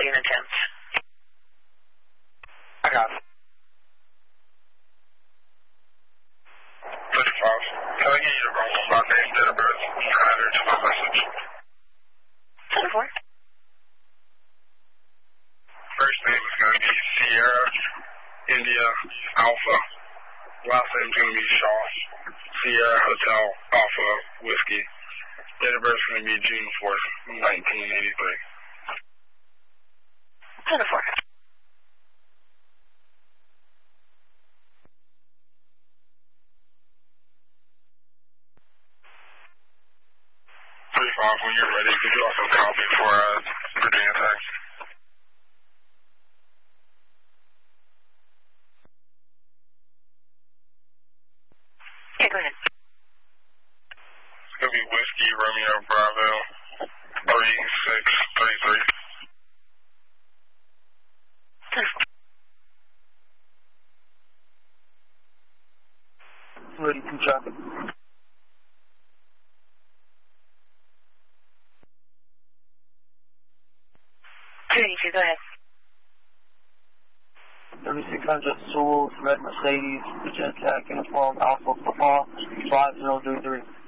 completing attempts. I got it. 35. Can I get your spot name, date of birth, and add her to my message? 74. First name is going to be Sierra India Alpha. Last name is going to be Shaw. Sierra Hotel Alpha Whiskey. Date of birth is going to be June 4th, 1983. 74. 35, when you're ready, could you also copy for Virginia Tech? Yeah, go ahead. It's going to be Whiskey Romeo Bravo 3633. 74. Ready to traffic. Go ahead. 3600 Sewell, Red Mercedes, Virginia Tech, Uniform Alpha Papa 5033.